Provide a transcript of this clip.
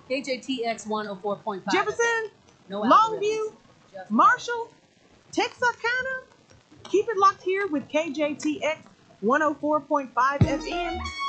KJTX 104.5. Jefferson, No Longview, Just Marshall, Texarkana. Keep it locked here with KJTX 104.5 FM.